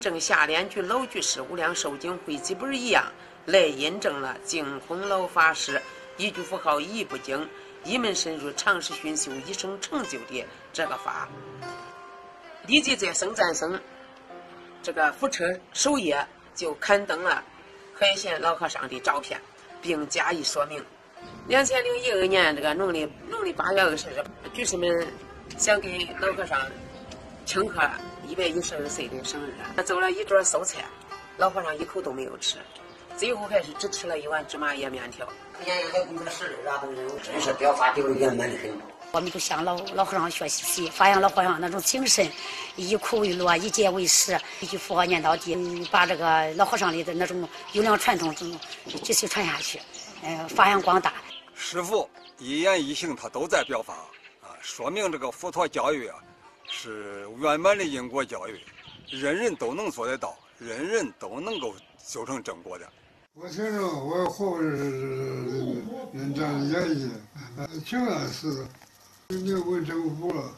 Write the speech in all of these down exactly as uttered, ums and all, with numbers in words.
正下联句老居士无量寿经会集本一样，来印证了净空老法师一句符号一部经，一门深入，长时熏修，一生成就的这个法。立即在僧赞僧这个福车首页就刊登了海贤老和尚的照片，并加以说明。两千零一二年这个农历农历八月二十日，居士们想给老和尚庆贺一百一十二岁的生日，他做了一桌素菜，老和尚一口都没有吃，最后还是只吃了一碗芝麻叶面条。 年还有工作室啊，都是真是表法丢的圆满的很。 我们就向老老和尚学习，发扬老和尚那种精神，以苦为乐，以戒为师，一句佛号念到底，把这个老和尚的那种优良传统继续传下去，呃，发扬光大。 师父一言一行他都在表法啊，说明这个佛陀教育啊是圆满的因果教育，人人都能做得到，人人都能够修成正果的。 我听着我活着是人这样演绎，挺安实的，你问政府了，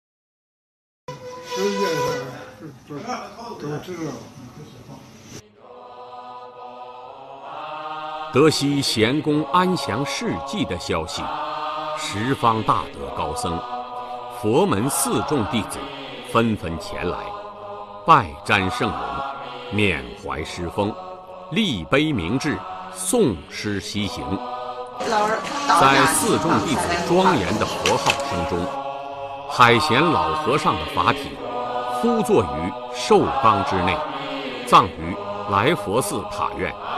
世界上都都知道。 得悉贤公安详事迹的消息，十方大德高僧、佛门四众弟子纷纷前来，拜瞻圣容，缅怀师风，立碑铭志，诵诗西行。在四众弟子庄严的佛号声中，海贤老和尚的法体敷坐于寿缸之内，葬于来佛寺塔院。